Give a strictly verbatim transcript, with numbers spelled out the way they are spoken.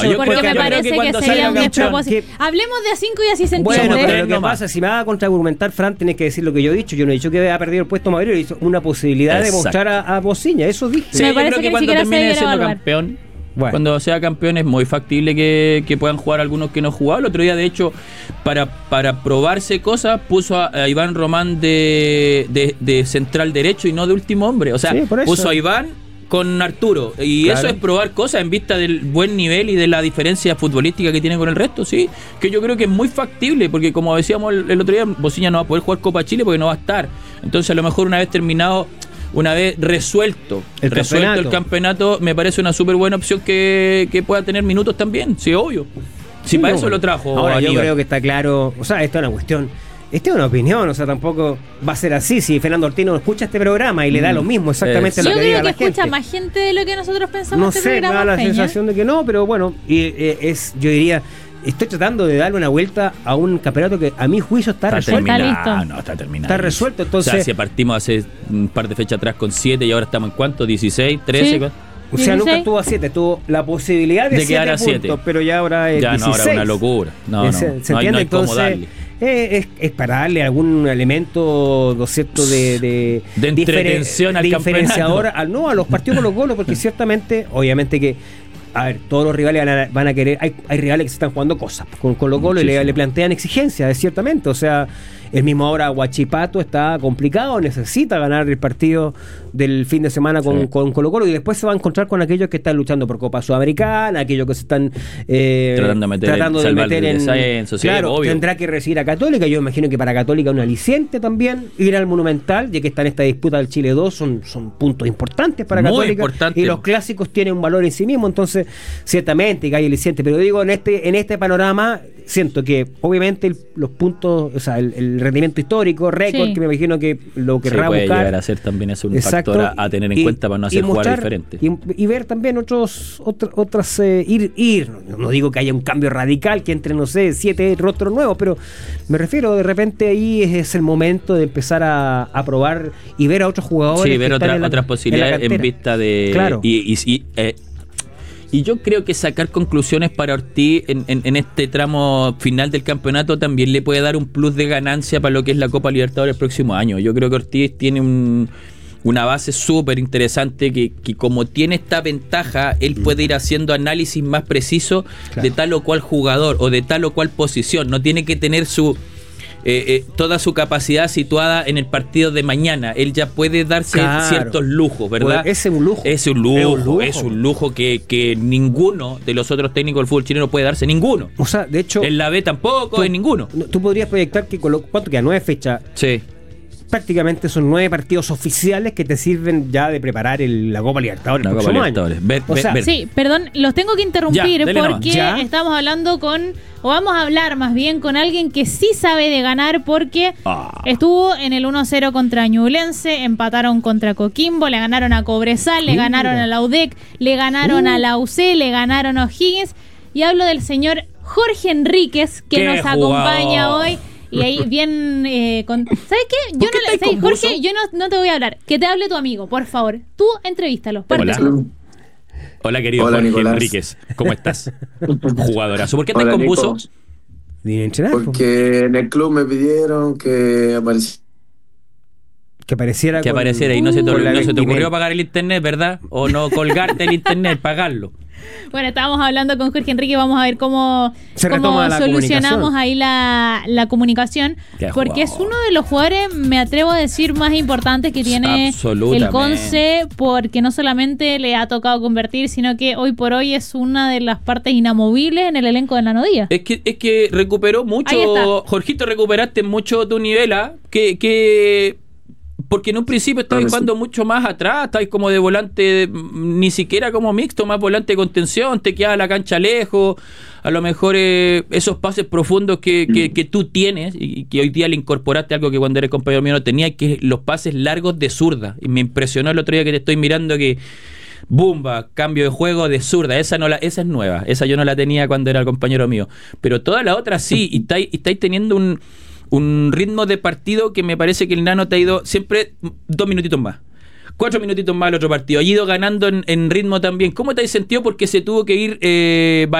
yo porque creo, me yo parece creo que, que, que sería un salga despropósito. que... Hablemos de a cinco y así se entiende. Bueno, pero lo que no pasa, si me va a contraargumentar, Fran, tienes que decir lo que yo he dicho. Yo no he dicho que había perdido el puesto Mauricio, hizo una posibilidad Exacto. de mostrar a, a Bociña, eso dije. Sí, Me yo parece creo que que, ni cuando siquiera se termine debiera siendo evaluar. campeón, Bueno. cuando sea campeón es muy factible que, que puedan jugar algunos que no jugaban. El otro día, de hecho, para, para probarse cosas, puso a, a Iván Román de, de, de central derecho y no de último hombre. O sea, Sí, por eso. puso a Iván con Arturo. Y Claro. eso es probar cosas en vista del buen nivel y de la diferencia futbolística que tiene con el resto, sí. Que yo creo que es muy factible, porque como decíamos el, el otro día, Bociña no va a poder jugar Copa Chile porque no va a estar. Entonces, a lo mejor una vez terminado, una vez resuelto El resuelto campeonato. el campeonato, me parece una súper buena opción que, que pueda tener minutos también, sí, obvio. Si Sí, para no, eso lo trajo. Ahora, yo Aníbal. creo que está claro. O sea, esta es una cuestión. Esta es una opinión, o sea, tampoco va a ser así. Si Fernando Ortiz no escucha este programa y le da Mm. lo mismo exactamente Es- lo Yo que diga creo la que escucha gente. más gente de lo que nosotros pensamos No este sé, me programa, da la Peña. sensación de que no, pero bueno, y, eh, es, yo diría, estoy tratando de darle una vuelta a un campeonato que a mi juicio está, Está resuelto. terminado, listo. no, está terminado. Está resuelto, entonces- O sea, si partimos hace un par de fechas atrás con siete y ahora estamos en cuánto, dieciséis, trece. Sí. ¿cuánto? O sea, nunca dieciséis. estuvo a siete, tuvo la posibilidad de, De quedar siete a siete. puntos, pero ya ahora es Ya no, dieciséis. ahora es una locura. No, no, ¿Se, no, se no hay- entiende? no hay cómo Entonces, darle. eh, es, es para darle algún elemento, ¿no es cierto?, de, de, De entretención al de diferenciador campeonato. al, no, a los partidos con los golos, porque ciertamente, obviamente que, a ver, todos los rivales van a, van a querer, hay, hay rivales que se están jugando cosas con, con los golos y le, Muchísimo. le plantean exigencias, ciertamente, o sea, el mismo ahora Huachipato está complicado, necesita ganar el partido del fin de semana con, Sí. con Colo Colo y después se va a encontrar con aquellos que están luchando por Copa Sudamericana, aquellos que se están eh, Tratando de meter en- tratando de salvar meter el en descenso, sí, claro, obvio. tendrá que recibir a Católica, yo imagino que para Católica es un aliciente también ir al Monumental, ya que está en esta disputa del Chile dos, son, son puntos importantes para Muy Católica importante. y los clásicos tienen un valor en sí mismo, entonces ciertamente que hay aliciente, pero digo, en este en este panorama siento que obviamente el- los puntos, o sea, el, el rendimiento histórico, récord, Sí. que me imagino que lo Sí, querrá puede buscar. llegar a ser también eso un Exacto, factor a, a tener en y- cuenta para no y hacer jugar mostrar- diferente. Y, y ver también otros, otras, otras eh, ir, ir. No, no digo que haya un cambio radical, que entre, no sé, siete rostros nuevos, pero me refiero, de repente ahí es, es el momento de empezar a, a probar y ver a otros jugadores. Sí, que ver están otra- en la- otras en la posibilidades en, cantera. vista de... Claro. Y, y, y, eh, y yo creo que sacar conclusiones para Ortiz en, en, en este tramo final del campeonato también le puede dar un plus de ganancia para lo que es la Copa Libertadores el próximo año. Yo creo que Ortiz tiene un, una base súper interesante que, que como tiene esta ventaja, él puede ir haciendo análisis más preciso Claro. de tal o cual jugador o de tal o cual posición. No tiene que tener su... Eh, eh, toda su capacidad situada en el partido de mañana. Él ya puede darse Claro. ciertos lujos, ¿verdad? Pues ese es un lujo. Es un lujo, Es un lujo. es un lujo que, que ninguno de los otros técnicos del fútbol chileno puede darse, ninguno. O sea, de hecho, En la B tampoco, tú, en ninguno. no, tú podrías proyectar que con lo, ¿cuánto queda? Nueve fechas. Sí. Prácticamente son nueve partidos oficiales que te sirven ya de preparar el- la Copa Libertadores La el Copa próximo Libertadores. año. Ver- O ver- sea, ver. Sí, perdón, los tengo que interrumpir Ya, dele nomás. porque Ya. estamos hablando con, o vamos a hablar más bien con alguien que sí sabe de ganar porque Ah. estuvo en el uno cero contra Ñublense, empataron contra Coquimbo, le ganaron a Cobresal, le Mira. ganaron a la U D E C, le ganaron Uh. a la U C, le ganaron a O'Higgins y hablo del señor Jorge Enríquez que ¡Qué nos jugador! acompaña hoy. Y ahí bien eh, con... ¿Sabes qué? Yo ¿Por qué no le estáis ¿sabes, confuso? Jorge, yo no, no te voy a hablar. Que te hable tu amigo, por favor. Tú entrevístalo. Hola. Parte. Hola, querido Hola, Jorge Nicolás. Enríquez. ¿Cómo estás? Jugadorazo. ¿Por qué estás Hola, confuso? Nico. Ni entrenar, po. Porque en el club me pidieron que apareciera. que apareciera Que con- apareciera y no se te, con la no se te vestimenta. ocurrió pagar el internet, ¿verdad? O no colgarte el internet, pagarlo. Bueno, estábamos hablando con Jorge Enrique, vamos a ver cómo, Se cómo retoma la solucionamos comunicación. ahí la, la comunicación, Qué porque jugador. es uno de los jugadores, me atrevo a decir, más importantes que tiene Absolutamente. el Conce, porque no solamente le ha tocado convertir, sino que hoy por hoy es una de las partes inamovibles en el elenco de la Nodía. Es que, es que recuperó mucho, Ahí está. Jorgito, recuperaste mucho tu nivel, ¿ah? que, que porque en un principio estabas Claro, sí. jugando mucho más atrás, estabas como de volante, mm, ni siquiera como mixto, más volante de contención, te quedaba la cancha lejos, a lo mejor eh, esos pases profundos que, que, que tú tienes y que hoy día le incorporaste algo que cuando eres compañero mío no tenía, que es los pases largos de zurda, y me impresionó el otro día que te estoy mirando que Bumba, cambio de juego de zurda, esa no la, esa es nueva, esa yo no la tenía cuando era el compañero mío, pero todas las otras sí, y estáis, y estáis teniendo un, un ritmo de partido que me parece que el Nano te ha ido siempre dos minutitos más, cuatro minutitos más el otro partido, ha ido ganando en, en ritmo también. ¿Cómo te has sentido? Porque se tuvo que ir eh,